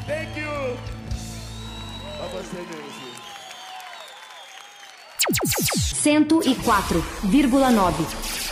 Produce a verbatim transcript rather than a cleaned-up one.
Thank you. Pra você mesmo. cento e quatro vírgula nove.